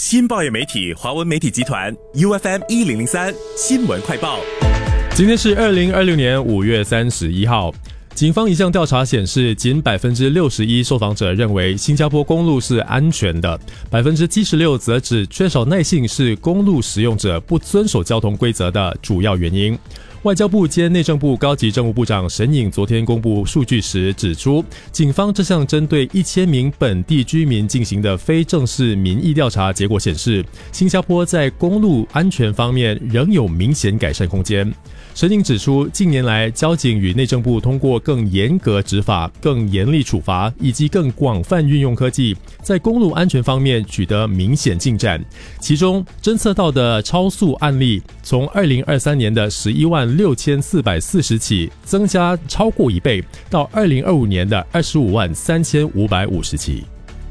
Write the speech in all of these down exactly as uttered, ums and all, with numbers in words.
新报业媒体华文媒体集团 U F M 一零零三新闻快报。 今天是二零二六年五月三十一号。警方一项调查显示，仅 百分之六十一 受访者认为新加坡公路是安全的， 百分之七十六 则指缺少耐性是公路使用者不遵守交通规则的主要原因。外交部兼内政部高级政务部长沈颖昨天公布数据时指出，警方这项针对一千名本地居民进行的非正式民意调查结果显示，新加坡在公路安全方面仍有明显改善空间。沈颖指出，近年来交警与内政部通过更严格执法、更严厉处罚以及更广泛运用科技，在公路安全方面取得明显进展。其中侦测到的超速案例从二零二三年的十一万六千四百四十起增加超过一倍，到二零二五年的二十五万三千五百五十起。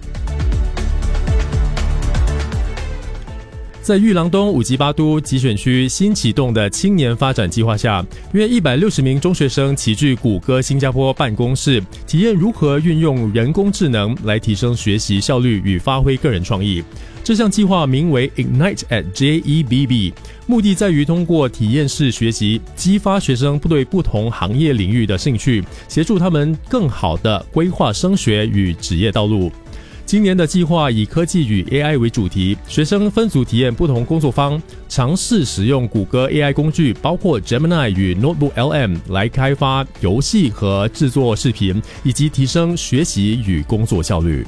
在裕廊东五级巴都集选区新启动的青年发展计划下，约一百六十名中学生齐聚谷歌新加坡办公室，体验如何运用人工智能来提升学习效率与发挥个人创意。这项计划名为 Ignite at J E B B， 目的在于通过体验式学习，激发学生对不同行业领域的兴趣，协助他们更好地规划升学与职业道路。今年的计划以科技与 A I 为主题，学生分组体验不同工作坊，尝试使用谷歌 A I 工具，包括 Gemini 与 Notebook L M 来开发游戏和制作视频，以及提升学习与工作效率。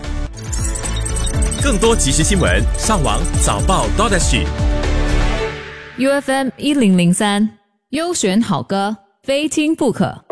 更多即时新闻，上网早报 .S G。 U F M 一零零三优选好歌，非听不可。